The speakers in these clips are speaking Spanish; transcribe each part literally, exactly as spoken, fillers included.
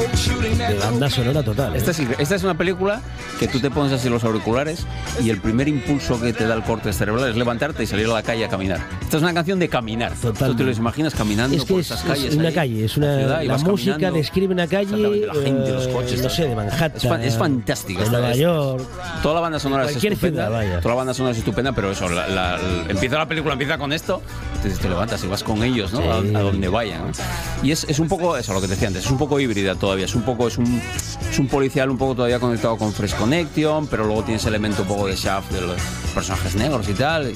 de banda sonora total. ¿eh? Esta es, esta es una película que tú te pones así los auriculares y el primer impulso que te da el corte cerebral es levantarte y salir a la calle a caminar. Esta es una canción de caminar. Total. Tú te lo imaginas caminando es que por es, esas calles. Es una ahí, calle, es una la, la música describe una calle, la gente, los coches, eh, no sé, de Manhattan, es, fan, es fantástica. de Nueva es, York, toda la banda sonora es cualquier estupenda. ciudad, vaya. Toda la banda sonora es estupenda, pero eso, la, la, la, empieza la película, empieza con esto, te, te levantas y vas con ellos, ¿no? Sí. A, a donde vayan, ¿no? Y es, es un poco eso, lo que te decía antes, es un poco híbrida todavía, es un poco, es un, es un policial un poco todavía conectado con Fresh Connection, pero luego tienes elemento un poco de Shaft, de los personajes negros y tal.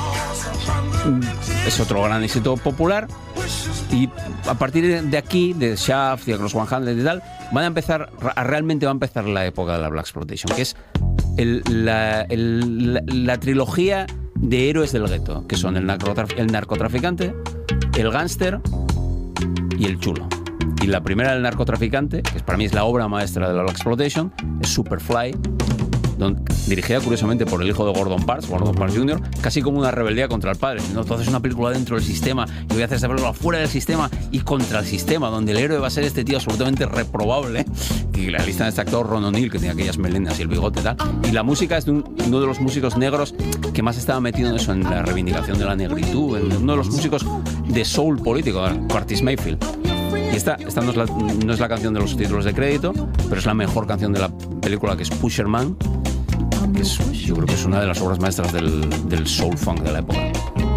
Es otro gran éxito popular. Y a partir de aquí, de Shaft y Across cien y tal, van a empezar, realmente va a empezar la época de la Blaxploitation, que es el, la, el, la, la trilogía de héroes del gueto, que son el, narcotraf- el narcotraficante, el gángster y el chulo. Y la primera del narcotraficante, que para mí es la obra maestra de la Blaxploitation, es Superfly, don, dirigida curiosamente por el hijo de Gordon Parks, Gordon Parks junior, casi como una rebeldía contra el padre. ¿No? Tú haces una película dentro del sistema y voy a hacer esta película fuera del sistema y contra el sistema, donde el héroe va a ser este tío absolutamente reprobable. Y la lista de este actor, Ron O'Neill, que tenía aquellas melenas y el bigote y tal. Y la música es de un, uno de los músicos negros que más estaba metido en eso, en la reivindicación de la negritud, en uno de los músicos de soul político, Curtis Mayfield. Y esta, esta no, es la, no es la canción de los títulos de crédito, pero es la mejor canción de la película, que es Pusher Man, que es, yo creo que es una de las obras maestras del, del soul funk de la época.